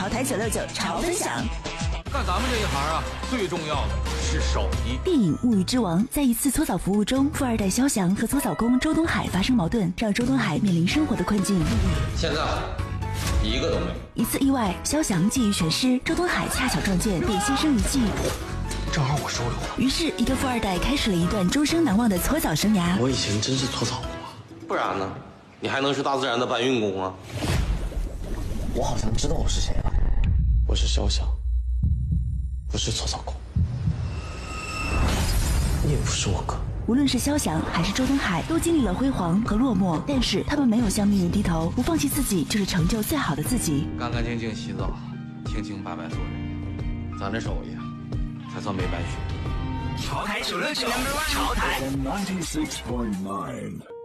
潮台969潮分享。 干咱们这一行啊，最重要的是手艺。 电影《物欲之王》在一次搓澡服务中，富二代肖翔和搓澡工周东海发生矛盾，让周东海面临生活的困境。 现在一个都没有。 一次意外，肖翔技艺全失，周东海恰巧撞见，便牺牲一技。 正好我收留了。 于是，一个富二代开始了一段终生难忘的搓澡生涯。 我以前真是搓澡工啊，不然呢？你还能是大自然的搬运工啊？我好像知道我是谁了，我是肖翔，不是搓澡工，你也不是我哥。 无论是肖翔还是周东海，都经历了辉煌和落寞，但是他们没有向命运低头，不放弃自己，就是成就最好的自己。 干干净净洗澡，清清白白做人，咱这手艺才算没白学。 潮台969，潮台96.9